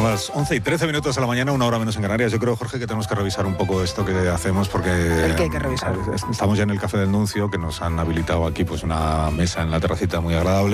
las 11:13 de la mañana, una hora menos en Canarias. Yo creo, Jorge, que tenemos que revisar un poco esto que hacemos porque... ¿El qué hay que revisar? Estamos ya en el Café del Nuncio, que nos han habilitado aquí pues una mesa en la terracita muy agradable.